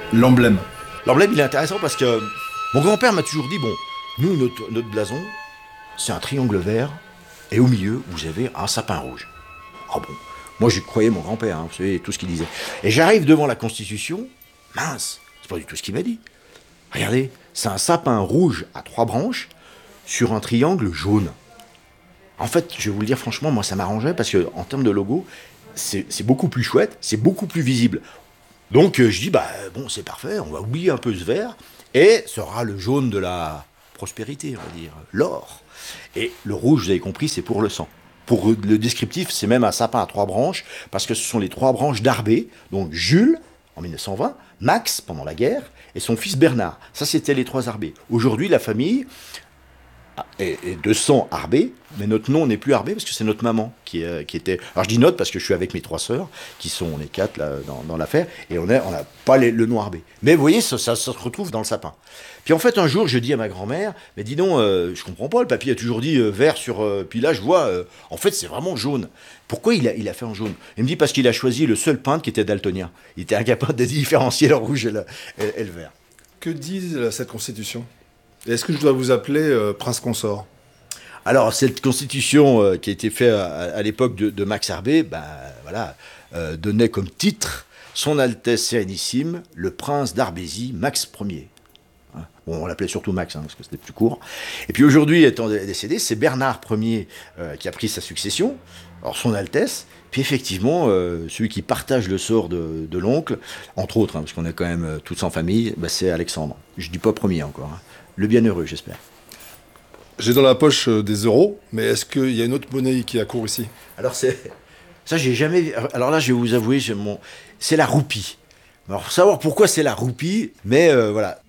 L'emblème. L'emblème, il est intéressant parce que mon grand-père m'a toujours dit, bon, nous, notre blason, c'est un triangle vert, et au milieu, vous avez un sapin rouge. Ah bon. Moi, j'y croyais mon grand-père, hein, vous savez, tout ce qu'il disait. Et j'arrive devant la Constitution, mince, c'est pas du tout ce qu'il m'a dit. Regardez, c'est un sapin rouge à 3 branches sur un triangle jaune. En fait, je vais vous le dire franchement, moi, ça m'arrangeait parce que en termes de logo, c'est beaucoup plus chouette, c'est beaucoup plus visible. Donc, je dis, bah bon, c'est parfait, on va oublier un peu ce vert, et sera le jaune de la prospérité, on va dire, l'or. Et le rouge, vous avez compris, c'est pour le sang. Pour le descriptif, c'est même un sapin à 3 branches, parce que ce sont les 3 branches d'Arbé, donc Jules, en 1920, Max, pendant la guerre, et son fils Bernard. Ça, c'était les 3 Arbé. Aujourd'hui, la famille est de sang Arbé, mais notre nom n'est plus Arbé, parce que c'est notre maman qui était... Alors, je dis notre, parce que je suis avec mes 3 sœurs, qui sont, on est 4 là, dans l'affaire, et on n'a pas le nom Arbé. Mais vous voyez, ça se retrouve dans le sapin. Puis en fait, un jour, je dis à ma grand-mère, mais dis donc, je comprends pas, le papy a toujours dit vert sur... puis là, je vois, en fait, c'est vraiment jaune. Pourquoi il a fait en jaune? Il me dit parce qu'il a choisi le seul peintre qui était daltonien. Il était incapable de différencier le rouge et le vert. Que dit cette constitution? Et est-ce que je dois vous appeler prince consort? Alors, cette constitution qui a été faite à l'époque de Max Arbé, voilà, donnait comme titre Son Altesse Sérénissime, le prince d'Arbésie, Max Ier. Bon, on l'appelait surtout Max, parce que c'était plus court. Et puis aujourd'hui, étant décédé, c'est Bernard Ier qui a pris sa succession, alors son Altesse, puis effectivement, celui qui partage le sort de l'oncle, entre autres, parce qu'on est quand même tous en famille, c'est Alexandre. Je dis pas premier encore. Le bienheureux, j'espère. J'ai dans la poche des euros, mais est-ce qu'il y a une autre monnaie qui accourt ici? Alors ça, j'ai jamais vu. Alors là, je vais vous avouer, c'est la roupie. Alors, faut savoir pourquoi c'est la roupie, mais voilà.